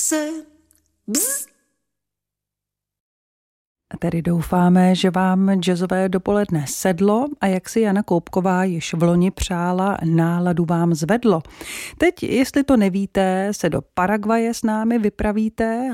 se. Bzz. Tedy doufáme, že vám jazzové dopoledne sedlo a jak si Jana Koubková již v loni přála, náladu vám zvedlo. Teď, jestli to nevíte, se do Paraguaje s námi vypravíte